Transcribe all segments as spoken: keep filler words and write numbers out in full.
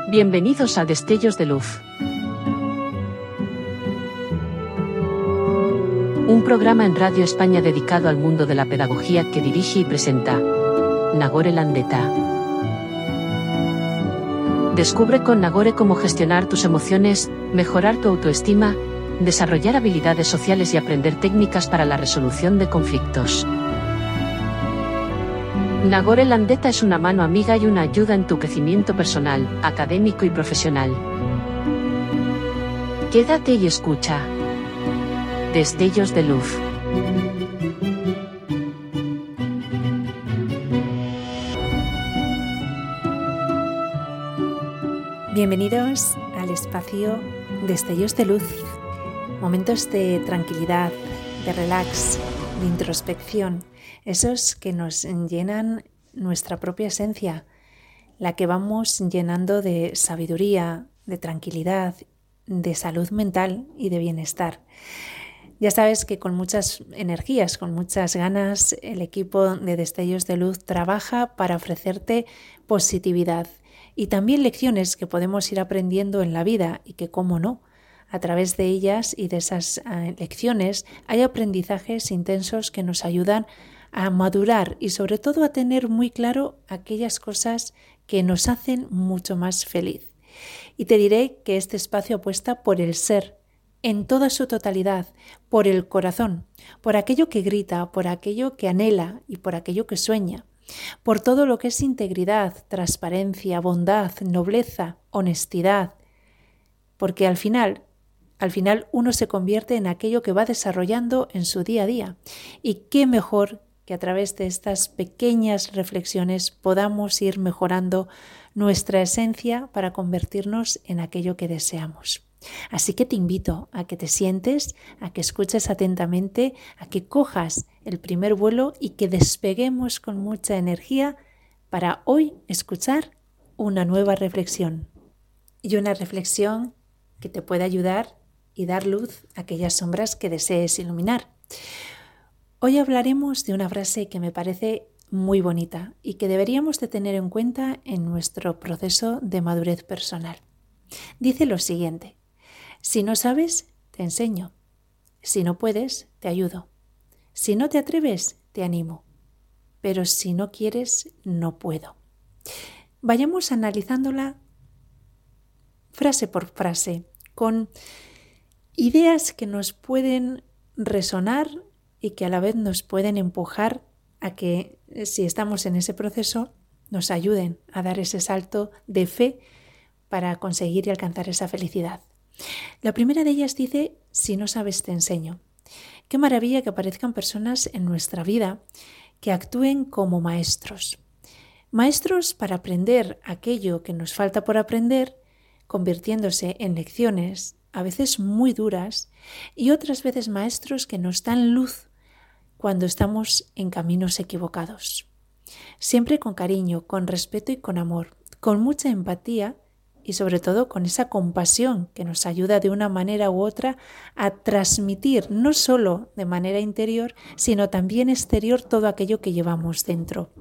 Bienvenidos a Destellos de Luz. Un programa en Radio España dedicado al mundo de la pedagogía que dirige y presenta Nagore Landeta. Descubre con Nagore cómo gestionar tus emociones, mejorar tu autoestima, desarrollar habilidades sociales y aprender técnicas para la resolución de conflictos. Nagore Landeta es una mano amiga y una ayuda en tu crecimiento personal, académico y profesional. Quédate y escucha. Destellos de Luz. Bienvenidos al espacio Destellos de Luz. Momentos de tranquilidad, de relax, de introspección. Esos que nos llenan nuestra propia esencia, la que vamos llenando de sabiduría, de tranquilidad, de salud mental y de bienestar. Ya sabes que con muchas energías, con muchas ganas, el equipo de Destellos de Luz trabaja para ofrecerte positividad y también lecciones que podemos ir aprendiendo en la vida y que, cómo no, a través de ellas y de esas uh, lecciones hay aprendizajes intensos que nos ayudan a madurar y sobre todo a tener muy claro aquellas cosas que nos hacen mucho más feliz. Y te diré que este espacio apuesta por el ser, en toda su totalidad, por el corazón, por aquello que grita, por aquello que anhela y por aquello que sueña, por todo lo que es integridad, transparencia, bondad, nobleza, honestidad, porque al final, al final uno se convierte en aquello que va desarrollando en su día a día. Y qué mejor que a través de estas pequeñas reflexiones podamos ir mejorando nuestra esencia para convertirnos en aquello que deseamos. Así que te invito a que te sientes, a que escuches atentamente, a que cojas el primer vuelo y que despeguemos con mucha energía para hoy escuchar una nueva reflexión. Y una reflexión que te pueda ayudar y dar luz a aquellas sombras que desees iluminar. Hoy hablaremos de una frase que me parece muy bonita y que deberíamos de tener en cuenta en nuestro proceso de madurez personal. Dice lo siguiente: si no sabes, te enseño. Si no puedes, te ayudo. Si no te atreves, te animo. Pero si no quieres, no puedo. Vayamos analizándola frase por frase, con ideas que nos pueden resonar y que a la vez nos pueden empujar a que, si estamos en ese proceso, nos ayuden a dar ese salto de fe para conseguir y alcanzar esa felicidad. La primera de ellas dice: si no sabes, te enseño. Qué maravilla que aparezcan personas en nuestra vida que actúen como maestros. Maestros para aprender aquello que nos falta por aprender, convirtiéndose en lecciones, a veces muy duras, y otras veces maestros que nos dan luz cuando estamos en caminos equivocados. Siempre con cariño, con respeto y con amor, con mucha empatía y sobre todo con esa compasión que nos ayuda de una manera u otra a transmitir no solo de manera interior, sino también exterior todo aquello que llevamos dentro.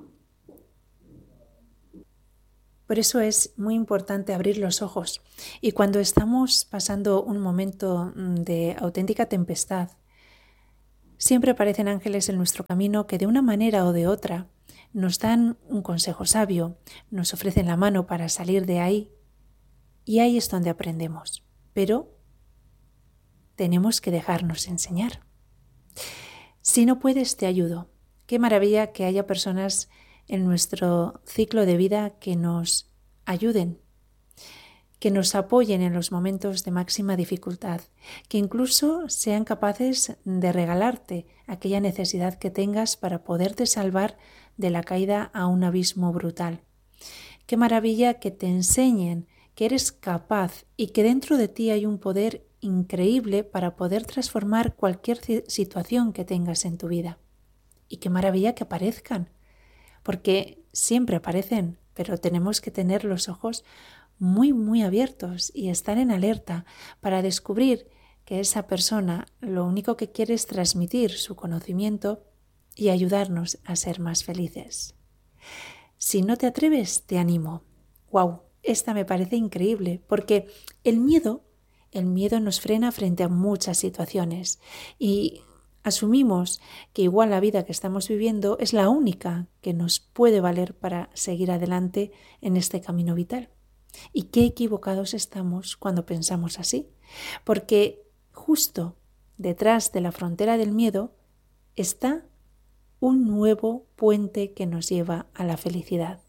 Por eso es muy importante abrir los ojos y cuando estamos pasando un momento de auténtica tempestad, siempre aparecen ángeles en nuestro camino que de una manera o de otra nos dan un consejo sabio, nos ofrecen la mano para salir de ahí y ahí es donde aprendemos. Pero tenemos que dejarnos enseñar. Si no puedes, te ayudo. Qué maravilla que haya personas en nuestro ciclo de vida que nos ayuden, que nos apoyen en los momentos de máxima dificultad, que incluso sean capaces de regalarte aquella necesidad que tengas para poderte salvar de la caída a un abismo brutal. Qué maravilla que te enseñen que eres capaz y que dentro de ti hay un poder increíble para poder transformar cualquier situación que tengas en tu vida. Y qué maravilla que aparezcan, porque siempre aparecen, pero tenemos que tener los ojos muy, muy abiertos y estar en alerta para descubrir que esa persona lo único que quiere es transmitir su conocimiento y ayudarnos a ser más felices. Si no te atreves, te animo. ¡Wow! esta me parece increíble, porque el miedo, el miedo nos frena frente a muchas situaciones y asumimos que igual la vida que estamos viviendo es la única que nos puede valer para seguir adelante en este camino vital. Y qué equivocados estamos cuando pensamos así, porque justo detrás de la frontera del miedo está un nuevo puente que nos lleva a la felicidad.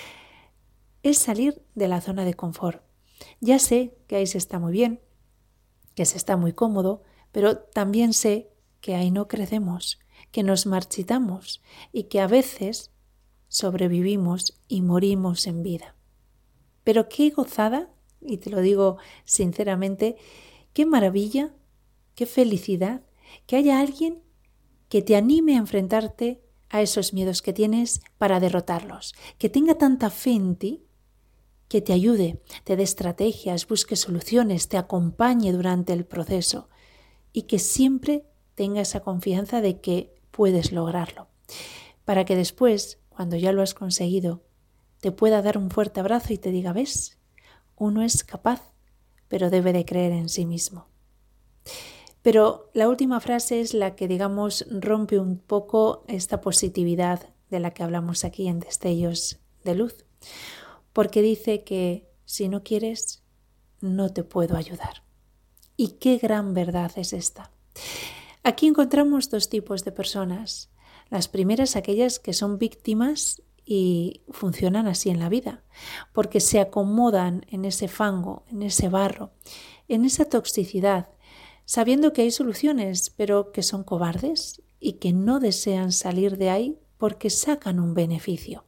Es salir de la zona de confort. Ya sé que ahí se está muy bien, que se está muy cómodo, pero también sé que ahí no crecemos, que nos marchitamos y que a veces sobrevivimos y morimos en vida. Pero qué gozada, y te lo digo sinceramente, qué maravilla, qué felicidad que haya alguien que te anime a enfrentarte a esos miedos que tienes para derrotarlos, que tenga tanta fe en ti, que te ayude, te dé estrategias, busque soluciones, te acompañe durante el proceso y que siempre tenga esa confianza de que puedes lograrlo, para que después, cuando ya lo has conseguido, te pueda dar un fuerte abrazo y te diga, ¿ves? Uno es capaz, pero debe de creer en sí mismo. Pero la última frase es la que, digamos, rompe un poco esta positividad de la que hablamos aquí en Destellos de Luz, porque dice que si no quieres, no te puedo ayudar. Y qué gran verdad es esta. Aquí encontramos dos tipos de personas. Las primeras, aquellas que son víctimas y funcionan así en la vida, porque se acomodan en ese fango, en ese barro, en esa toxicidad, sabiendo que hay soluciones, pero que son cobardes y que no desean salir de ahí porque sacan un beneficio.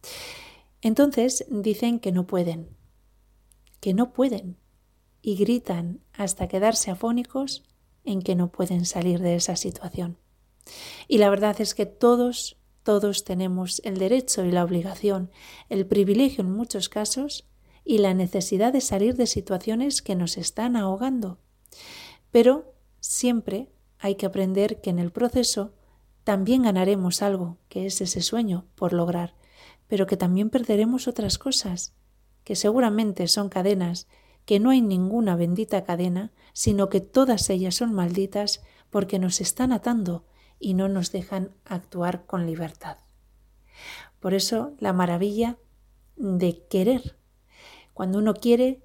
Entonces dicen que no pueden, que no pueden, y gritan hasta quedarse afónicos en que no pueden salir de esa situación. Y la verdad es que todos, todos tenemos el derecho y la obligación, el privilegio en muchos casos y la necesidad de salir de situaciones que nos están ahogando. Pero siempre hay que aprender que en el proceso también ganaremos algo, que es ese sueño por lograr, pero que también perderemos otras cosas, que seguramente son cadenas, que no hay ninguna bendita cadena, sino que todas ellas son malditas porque nos están atando y no nos dejan actuar con libertad. Por eso la maravilla de querer. Cuando uno quiere,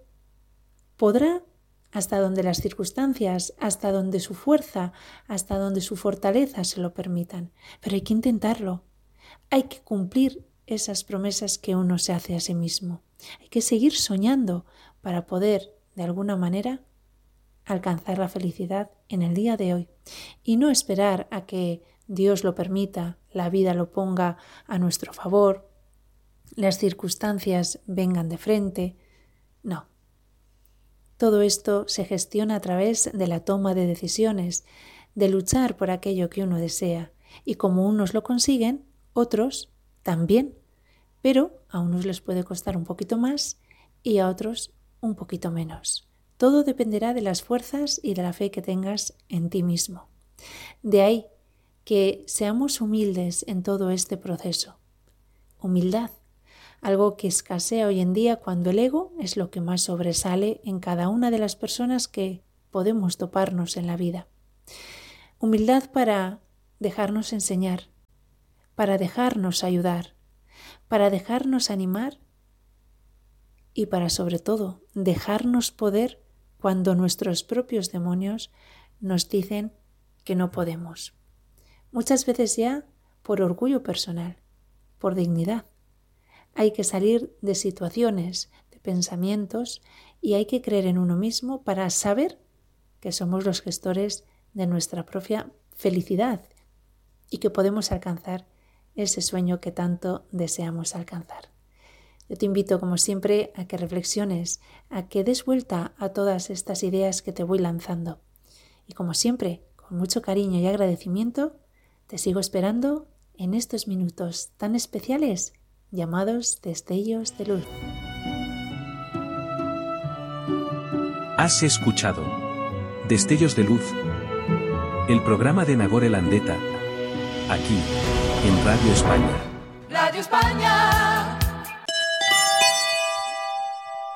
podrá hasta donde las circunstancias, hasta donde su fuerza, hasta donde su fortaleza se lo permitan. Pero hay que intentarlo. Hay que cumplir esas promesas que uno se hace a sí mismo. Hay que seguir soñando para poder, de alguna manera, alcanzar la felicidad en el día de hoy. Y no esperar a que Dios lo permita, la vida lo ponga a nuestro favor, las circunstancias vengan de frente. No. Todo esto se gestiona a través de la toma de decisiones, de luchar por aquello que uno desea. Y como unos lo consiguen, otros también. Pero a unos les puede costar un poquito más y a otros un poquito menos. Todo dependerá de las fuerzas y de la fe que tengas en ti mismo. De ahí que seamos humildes en todo este proceso. Humildad. Algo que escasea hoy en día cuando el ego es lo que más sobresale en cada una de las personas que podemos toparnos en la vida. Humildad para dejarnos enseñar, para dejarnos ayudar, para dejarnos animar y para, sobre todo, dejarnos poder cuando nuestros propios demonios nos dicen que no podemos. Muchas veces ya por orgullo personal, por dignidad. Hay que salir de situaciones, de pensamientos y hay que creer en uno mismo para saber que somos los gestores de nuestra propia felicidad y que podemos alcanzar ese sueño que tanto deseamos alcanzar. Yo te invito, como siempre, a que reflexiones, a que des vuelta a todas estas ideas que te voy lanzando. Y como siempre, con mucho cariño y agradecimiento, te sigo esperando en estos minutos tan especiales llamados Destellos de Luz. Has escuchado Destellos de Luz, el programa de Nagore Landeta, aquí, en Radio España. Radio España.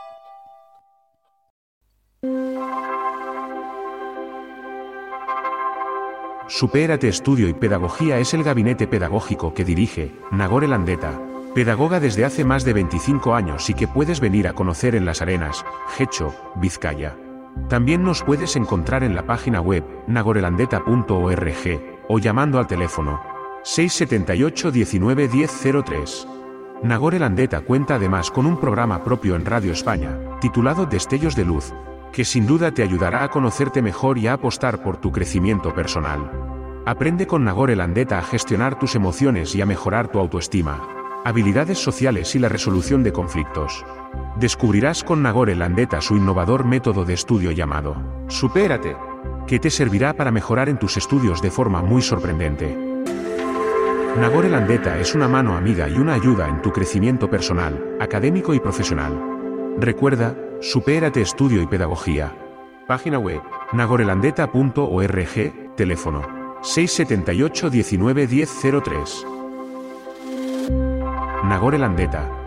Supérate Estudio y Pedagogía es el gabinete pedagógico que dirige Nagore Landeta, pedagoga desde hace más de veinticinco años y que puedes venir a conocer en Las Arenas, Getxo, Vizcaya. También nos puedes encontrar en la página web nagorelandeta punto org o llamando al teléfono seis siete ocho, diecinueve, diez, cero tres. Nagore Landeta cuenta además con un programa propio en Radio España, titulado Destellos de Luz, que sin duda te ayudará a conocerte mejor y a apostar por tu crecimiento personal. Aprende con Nagore Landeta a gestionar tus emociones y a mejorar tu autoestima, habilidades sociales y la resolución de conflictos. Descubrirás con Nagore Landeta su innovador método de estudio llamado Supérate, que te servirá para mejorar en tus estudios de forma muy sorprendente. Nagore Landeta es una mano amiga y una ayuda en tu crecimiento personal, académico y profesional. Recuerda, Supérate Estudio y Pedagogía. Página web, nagorelandeta punto org, teléfono seis siete ocho, diecinueve, diez, cero tres. Nagore Landeta.